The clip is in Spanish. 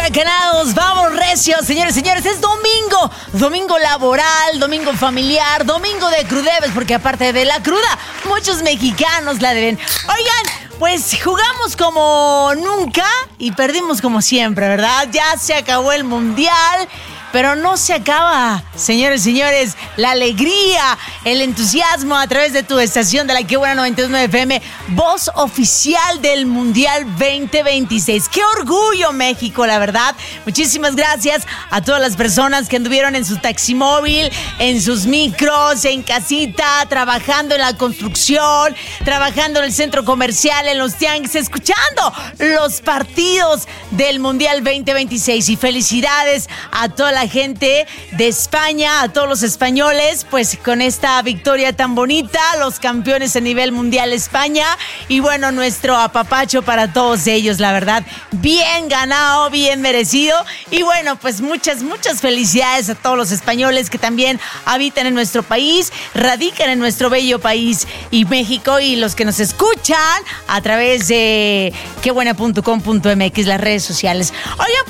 huracanados, vamos recios, señores, es domingo laboral, domingo familiar, domingo de crudeves, porque aparte de la cruda, muchos mexicanos la deben. Oigan, pues jugamos como nunca y perdimos como siempre, ¿verdad? Ya se acabó el mundial. Pero no se acaba, señores, la alegría, el entusiasmo a través de tu estación de la Que Buena 99 FM, voz oficial del Mundial 2026. ¡Qué orgullo, México, la verdad! Muchísimas gracias a todas las personas que anduvieron en su taximóvil, en sus micros, en casita, trabajando en la construcción, trabajando en el centro comercial, en los tianguis, escuchando los partidos del Mundial 2026. Y felicidades a toda la gente de España, a todos los españoles, pues con esta victoria tan bonita, los campeones a nivel mundial España, y bueno, nuestro apapacho para todos ellos, la verdad, bien ganado, bien merecido, y bueno, pues muchas felicidades a todos los españoles que también habitan en nuestro país, radican en nuestro bello país y México, y los que nos escuchan a través de quebuena.com.mx, las redes sociales. Oigan,